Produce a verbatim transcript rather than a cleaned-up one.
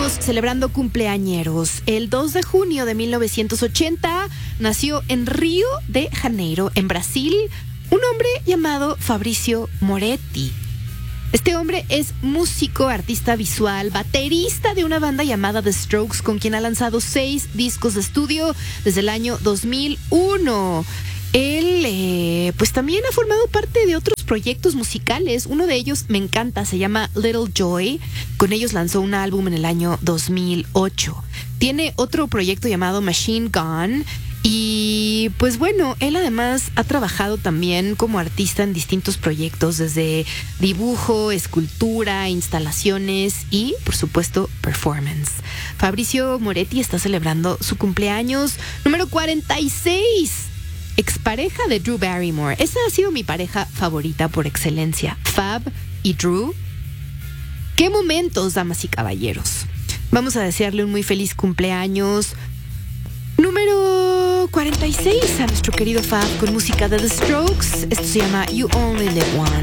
Seguimos celebrando cumpleañeros. El dos de junio de mil novecientos ochenta nació en Río de Janeiro, en Brasil, un hombre llamado Fabrizio Moretti. Este hombre es músico, artista visual, baterista de una banda llamada The Strokes, con quien ha lanzado seis discos de estudio desde el año dos mil uno. Él, eh, pues también ha formado parte de otros proyectos musicales. Uno de ellos me encanta, se llama Little Joy. Con ellos lanzó un álbum en el año dos mil ocho. Tiene otro proyecto llamado Machine Gun. Y pues bueno, él además ha trabajado también como artista en distintos proyectos, desde dibujo, escultura, instalaciones y, por supuesto, performance. Fabrizio Moretti está celebrando su cumpleaños número cuarenta y seis. Expareja de Drew Barrymore. Esa ha sido mi pareja favorita por excelencia. Fab y Drew. ¡Qué momentos, damas y caballeros! Vamos a desearle un muy feliz cumpleaños número cuarenta y seis a nuestro querido Fab con música de The Strokes. Esto se llama You Only Live Once.